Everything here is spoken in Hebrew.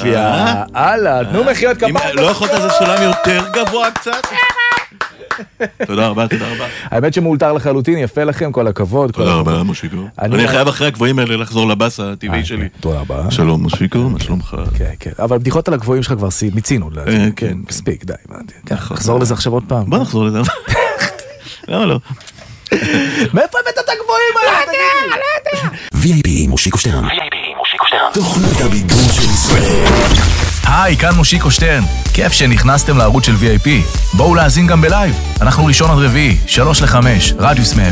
יאללה, תנו מחיאות כפיים. לא יכולת איזה סולם יותר גבוה קצת? תודה רבה, תודה רבה. האמת שמאולתר לחלוטין, יפה לכם, כל הכבוד. תודה רבה, מושיקו. אני חייב אחרי הגבוהים האלה לחזור לבאס הטבעי שלי. תודה רבה. שלום, מושיקו, מה שלומך? כן, כן. אבל בדיחות על הגבוהים שלך כבר מיצינו. כן, מספיק, די. נחזור לזה עכשיו עוד פעם. בוא נחזור לזה. למה לא? מאיפה הבאת את הגבוהים האלה? לא יודע. VIP מושיקו שטרן. תוכנית הבידור של ישראל. היי, כאן מושיקו שטרן. כיף שנכנסתם לערוץ של VIP. בואו להאזין גם בלייב. אנחנו ראשון עד רביעי, 3 ל-5, רדיוס 100.